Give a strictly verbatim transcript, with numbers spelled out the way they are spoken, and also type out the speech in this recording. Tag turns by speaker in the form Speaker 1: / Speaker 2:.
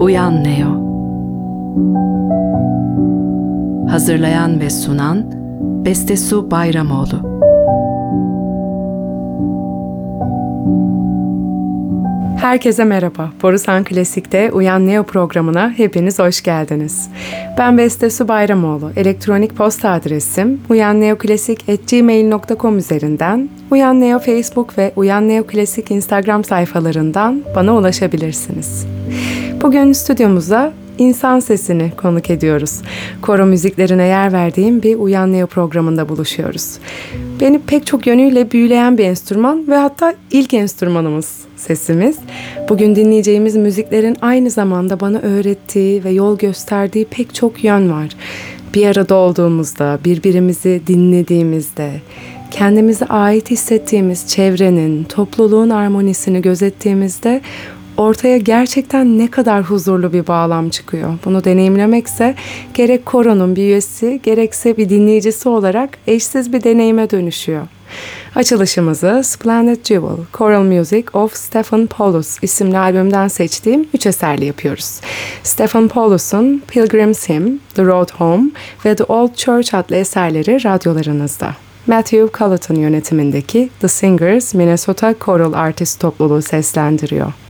Speaker 1: Uyan Neo. Hazırlayan ve sunan Bestesu Bayramoğlu.
Speaker 2: Herkese merhaba. Borusan Klasik'te Uyan Neo programına hepiniz hoş geldiniz. Ben Bestesu Bayramoğlu. Elektronik posta adresim uyanneoklasik at gmail nokta com üzerinden, Uyan Neo Facebook ve Uyan Neo Klasik Instagram sayfalarından bana ulaşabilirsiniz. Bugün stüdyomuza İnsan Sesini konuk ediyoruz. Koro müziklerine yer verdiğim bir Uyan Neo programında buluşuyoruz. Beni pek çok yönüyle büyüleyen bir enstrüman ve hatta ilk enstrümanımız sesimiz. Bugün dinleyeceğimiz müziklerin aynı zamanda bana öğrettiği ve yol gösterdiği pek çok yön var. Bir arada olduğumuzda, birbirimizi dinlediğimizde, kendimize ait hissettiğimiz çevrenin, topluluğun armonisini gözettiğimizde ortaya gerçekten ne kadar huzurlu bir bağlam çıkıyor. Bunu deneyimlemekse gerek koronun bir üyesi, gerekse bir dinleyicisi olarak eşsiz bir deneyime dönüşüyor. Açılışımızı Splendid Jewel, Choral Music of Stephen Paulus isimli albümden seçtiğim üç eserli yapıyoruz. Stephen Paulus'un Pilgrim's Hymn, The Road Home ve The Old Church adlı eserleri radyolarınızda. Matthew Colleton yönetimindeki The Singers Minnesota Choral Artist topluluğu seslendiriyor.